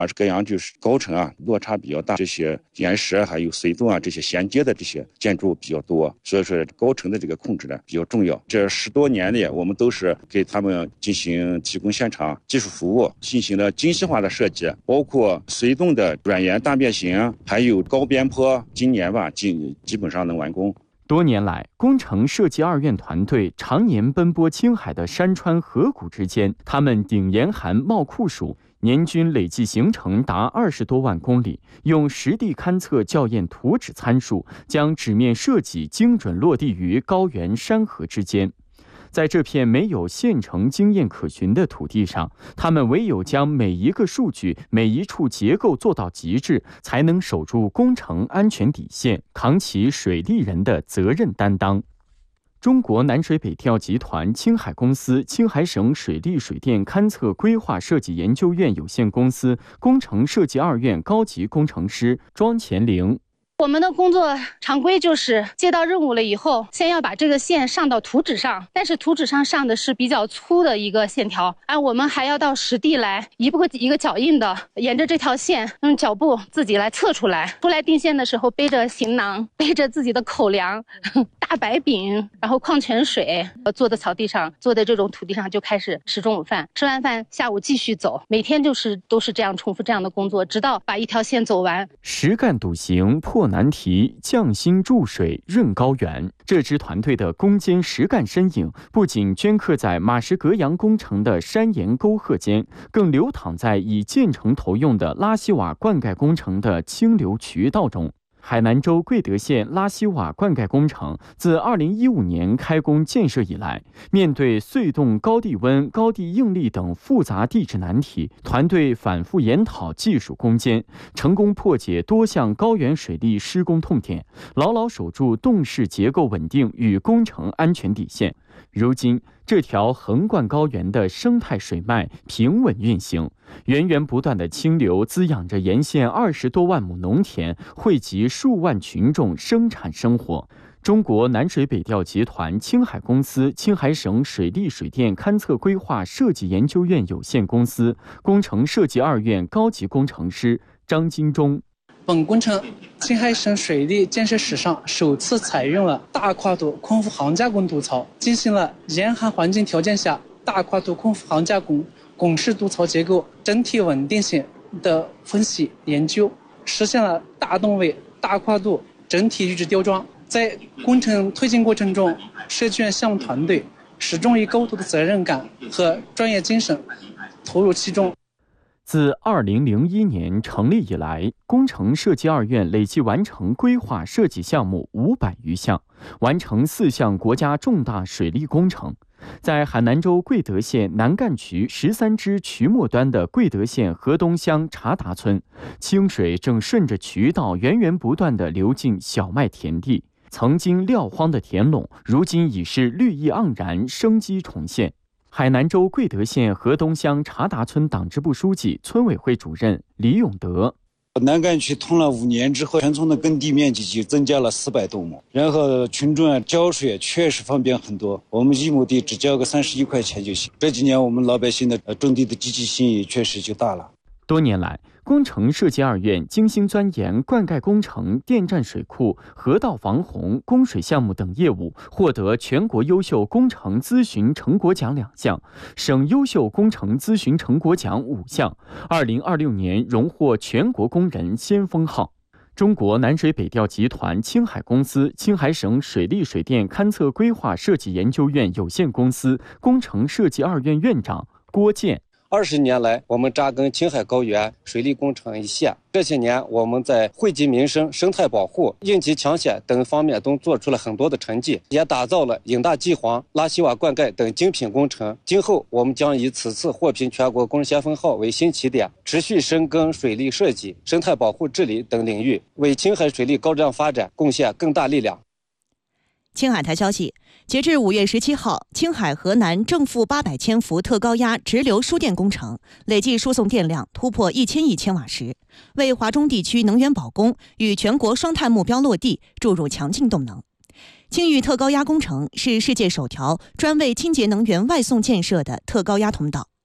各样就是高程落差比较大，这些岩石还有隧洞这些衔接的这些建筑比较多，所以说高程的这个控制比较重要。这10多年里，我们都是给他们提供现场技术服务，进行了精细化的设计，包括隧洞的软岩大变形，还有高边坡，今年基本上能完工。 多年来，工程设计2院团队常年奔波青海的山川河谷之间，他们顶严寒冒酷暑，年均累计行程达20多万公里，用实地勘测校验图纸参数，将纸面设计精准落地于高原山河之间。在这片没有现成经验可循的土地上，他们唯有将每一个数据、每一处结构做到极致，才能守住工程安全底线，扛起水利人的责任担当。中国南水北调集团青海公司青海省水利水电勘测规划设计研究院有限公司工程设计2院高级工程师庄乾玲。 我们的工作常规就是接到任务了以后，先要把这个线上到图纸上，但是图纸上上的是比较粗的一个线条，我们还要到实地来一个一个脚印的沿着这条线用脚步自己来测出来。出来定线的时候背着行囊，背着自己的口粮、大白饼，然后矿泉水，坐在草地上，坐在这种土地上就开始吃中午饭，吃完饭下午继续走，每天都是这样重复这样的工作，直到把一条线走完。 实干笃行破难题，匠心注水润高原。这支团队的攻坚实干身影，不仅镌刻在马什格洋工程的山岩沟壑间，更流淌在已建成投用的拉稀瓦灌溉工程的清流渠道中。海南州贵德县拉稀瓦灌溉工程自2015年开工建设以来，面对隧洞高地温、高地应力等复杂地质难题，团队反复研讨技术攻坚，成功破解多项高原水利施工痛点，牢牢守住洞室结构稳定与工程安全底线。如今，这条横贯高原的生态水脉平稳运行，源源不断的清流滋养着沿线20多万亩农田，惠及数万群众生产生活。中国南水北调集团青海公司青海省水利水电勘测规划设计研究院有限公司工程设计2院高级工程师张金忠。 本工程青海省水利建设史上首次采用了大跨度空腹航加工渡槽，进行了严寒环境条件下大跨度空腹航加工拱式渡槽结构整体稳定性的分析研究，实现了大动位、大跨度整体预制吊装。在工程推进过程中，设计院项目团队始终以高度的责任感和专业精神投入其中。 自2001年成立以来，工程设计2院累计完成规划设计项目500余项，完成4项国家重大水利工程。在海南州贵德县南干渠13支渠末端的贵德县河东乡查达村，清水正顺着渠道源源不断地流进小麦田地。曾经撂荒的田垄，如今已是绿意盎然，生机重现。海南州贵德县河东乡查达村党支部书记、村委会主任李永德。 南干渠通了5年之后，全村的耕地面积就增加了400多亩，然后群众浇水确实方便很多，我们1亩地只交个31块钱就行。这几年我们老百姓的种地的积极性也确实就大了。 多年来，工程设计2院精心钻研灌溉工程、电站水库、河道防洪、供水项目等业务，获得全国优秀工程咨询成果奖2项，省优秀工程咨询成果奖5项。2026年荣获全国工人先锋号。中国南水北调集团青海公司青海省水利水电勘测规划设计研究院有限公司工程设计2院院长郭建。 20年来，我们扎根青海高原水利工程一线。这些年，我们在惠及民生、生态保护、应急抢险等方面都做出了很多的成绩，也打造了引大济黄、拉稀瓦灌溉等精品工程。今后，我们将以此次获评全国工人先锋号为新起点，持续深耕水利设计、生态保护治理等领域，为青海水利高质量发展贡献更大力量。 青海台消息，截至5月17号，青海河南正负800千伏特高压直流输电工程累计输送电量突破1000亿千瓦时，为华中地区能源保供与全国双碳目标落地注入强劲动能。青域特高压工程是世界首条专为清洁能源外送建设的特高压通道，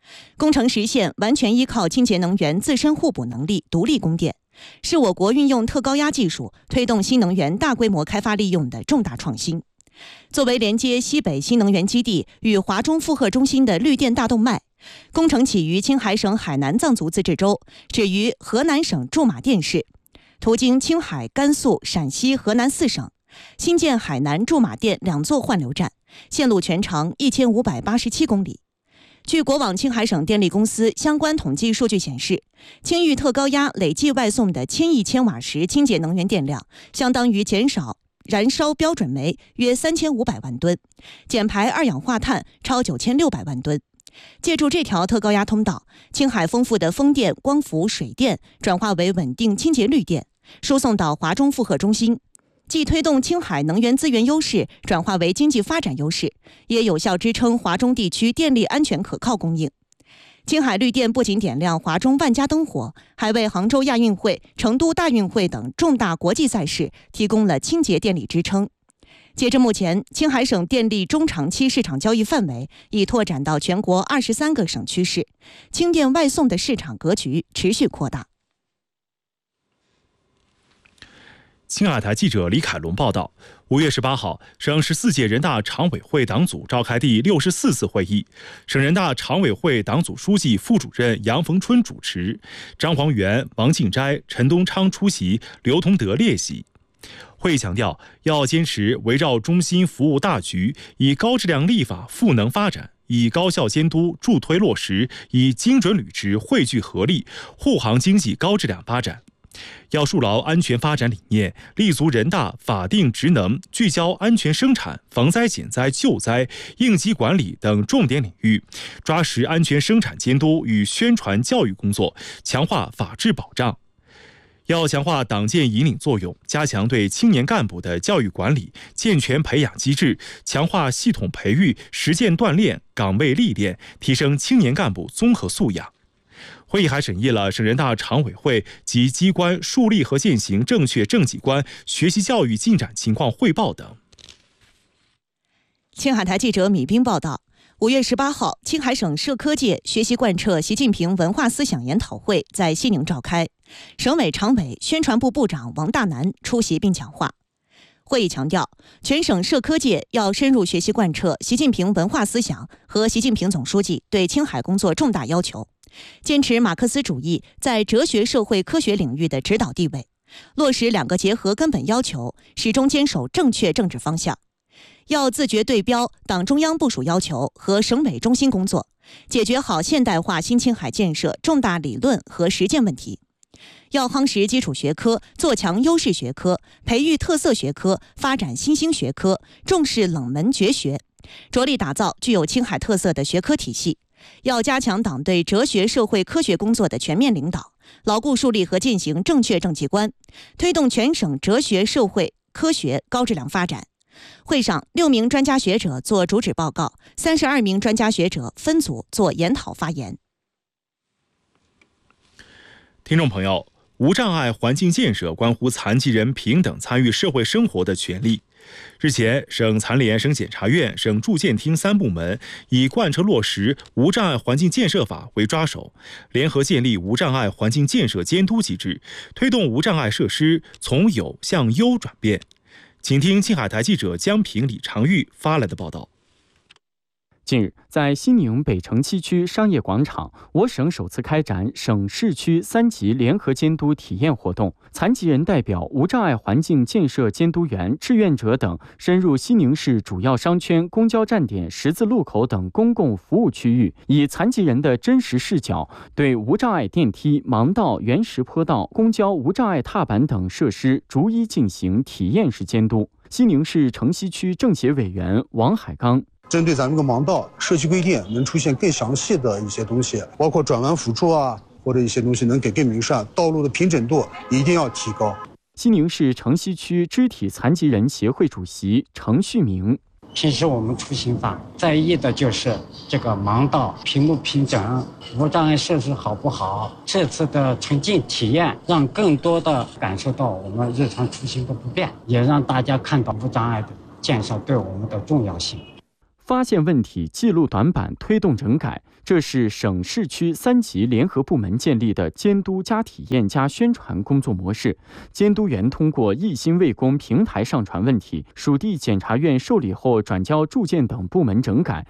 工程实现完全依靠清洁能源自身互补能力独立供电，是我国运用特高压技术推动新能源大规模开发利用的重大创新。作为连接西北新能源基地与华中负荷中心的绿电大动脉，工程起于青海省海南藏族自治州，止于河南省驻马店市，途经青海、甘肃、陕西、河南4省，新建海南驻马店2座换流站，线路全长1587公里。据国网青海省电力公司相关统计数据显示，青域特高压累计外送的1000亿千瓦时清洁能源电量，相当于减少燃烧标准煤约3500万吨，减排二氧化碳超9600万吨。借助这条特高压通道，青海丰富的风电、光伏、水电转化为稳定清洁绿电，输送到华中负荷中心，既推动青海能源资源优势转化为经济发展优势，也有效支撑华中地区电力安全可靠供应。青海绿电不仅点亮华中万家灯火，还为杭州亚运会、成都大运会等重大国际赛事提供了清洁电力支撑。截至目前，青海省电力中长期市场交易范围已拓展到全国23个省区市，氢电外送的市场格局持续扩大。 青海台记者李凯龙报道，5月18号，省14届人大常委会党组召开第64次会议，省人大常委会党组书记、副主任杨逢春主持，张煌元、王敬斋、陈东昌出席，刘同德列席。会议强调，要坚持围绕中心服务大局，以高质量立法赋能发展，以高效监督助推落实，以精准履职汇聚合力，护航经济高质量发展。要树牢安全发展理念，立足人大法定职能，聚焦安全生产、防灾减灾救灾、应急管理等重点领域，抓实安全生产监督与宣传教育工作，强化法治保障。要强化党建引领作用，加强对青年干部的教育管理，健全培养机制，强化系统培育、实践锻炼、岗位历练，提升青年干部综合素养。会议还审议了省人大常委会及机关树立和践行正确政绩观学习教育进展情况汇报等。 青海台记者米冰报道，5月18号，青海省社科界学习贯彻习近平文化思想研讨会在西宁召开，省委常委、宣传部部长王大南出席并讲话。会议强调，全省社科界要深入学习贯彻习近平文化思想和习近平总书记对青海工作重大要求，坚持马克思主义在哲学社会科学领域的指导地位，落实两个结合根本要求，始终坚守正确政治方向。要自觉对标党中央部署要求和省委中心工作，解决好现代化新青海建设重大理论和实践问题。要夯实基础学科，做强优势学科，培育特色学科，发展新兴学科，重视冷门绝学，着力打造具有青海特色的学科体系。要加强党对哲学社会科学工作的全面领导，牢固树立和践行正确政绩观，推动全省哲学社会科学高质量发展。会上，6名专家学者做主旨报告，32名专家学者分组做研讨发言。 听众朋友，无障碍环境建设关乎残疾人平等参与社会生活的权利。日前，省残联、省检察院、省住建厅3部门以贯彻落实无障碍环境建设法为抓手，联合建立无障碍环境建设监督机制，推动无障碍设施从有向优转变。请听青海台记者江平、李长玉发来的报道。 近日，在西宁北城7区商业广场，我省首次开展省市区3级联合监督体验活动。残疾人代表、无障碍环境建设监督员、志愿者等深入西宁市主要商圈、公交站点、十字路口等公共服务区域，以残疾人的真实视角，对无障碍电梯、盲道、原石坡道、公交无障碍踏板等设施逐一进行体验式监督。西宁市城西区政协委员王海刚。 针对咱们这个盲道，社区规定能出现更详细的一些东西，包括转弯辅助啊，或者一些东西能给更明善，道路的平整度一定要提高。 西宁市城西区肢体残疾人协会主席程旭明。 平时我们出行法在意的就是这个盲道平不平整，无障碍设施好不好。这次的沉浸体验让更多的感受到我们日常出行的不便，也让大家看到无障碍的建设对我们的重要性。 发现问题、记录短板、推动整改，这是省市区3级联合部门建立的监督加体验加宣传工作模式。监督员通过一心为公平台上传问题，属地检察院受理后转交住建等部门整改，